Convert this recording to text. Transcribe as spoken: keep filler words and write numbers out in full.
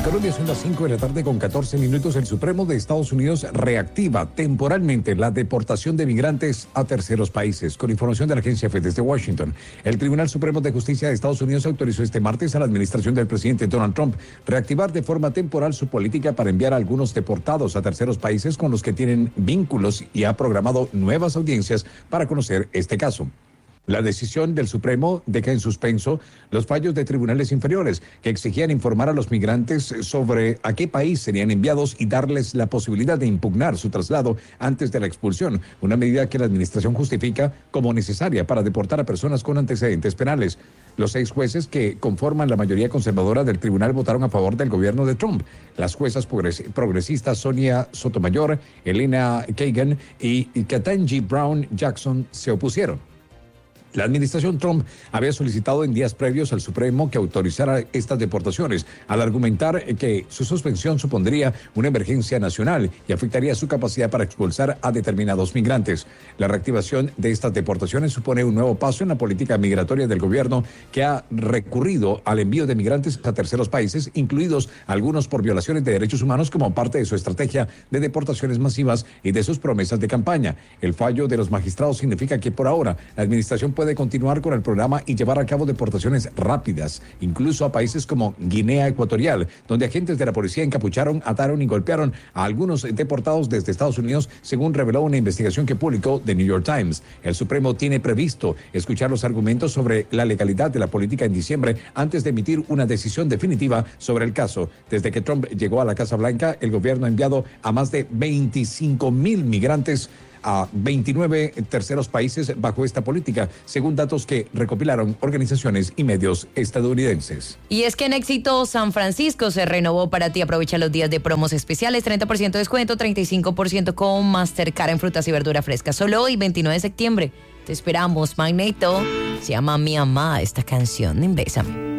Colombia son las cinco de la tarde con catorce minutos. El Supremo de Estados Unidos reactiva temporalmente la deportación de migrantes a terceros países. Con información de la agencia F E desde Washington, el Tribunal Supremo de Justicia de Estados Unidos autorizó este martes a la administración del presidente Donald Trump reactivar de forma temporal su política para enviar a algunos deportados a terceros países con los que tienen vínculos y ha programado nuevas audiencias para conocer este caso. La decisión del Supremo deja en suspenso los fallos de tribunales inferiores que exigían informar a los migrantes sobre a qué país serían enviados y darles la posibilidad de impugnar su traslado antes de la expulsión, una medida que la administración justifica como necesaria para deportar a personas con antecedentes penales. Los seis jueces que conforman la mayoría conservadora del tribunal votaron a favor del gobierno de Trump. Las juezas progresistas Sonia Sotomayor, Elena Kagan y Ketanji Brown Jackson se opusieron. La administración Trump había solicitado en días previos al Supremo que autorizara estas deportaciones, al argumentar que su suspensión supondría una emergencia nacional y afectaría su capacidad para expulsar a determinados migrantes. La reactivación de estas deportaciones supone un nuevo paso en la política migratoria del gobierno, que ha recurrido al envío de migrantes a terceros países, incluidos algunos por violaciones de derechos humanos, como parte de su estrategia de deportaciones masivas y de sus promesas de campaña. El fallo de los magistrados significa que por ahora la administración puede puede continuar con el programa y llevar a cabo deportaciones rápidas, incluso a países como Guinea Ecuatorial, donde agentes de la policía encapucharon, ataron y golpearon a algunos deportados desde Estados Unidos, según reveló una investigación que publicó The New York Times. El Supremo tiene previsto escuchar los argumentos sobre la legalidad de la política en diciembre antes de emitir una decisión definitiva sobre el caso. Desde que Trump llegó a la Casa Blanca, el gobierno ha enviado a más de veinticinco mil migrantes a veintinueve terceros países bajo esta política, según datos que recopilaron organizaciones y medios estadounidenses. Y es que en Éxito San Francisco se renovó para ti. Aprovecha los días de promos especiales, treinta por ciento de descuento, treinta y cinco por ciento con Mastercard en frutas y verdura fresca. Solo hoy, veintinueve de septiembre. Te esperamos, Magneto. Se llama Mi Amá esta canción. Bésame.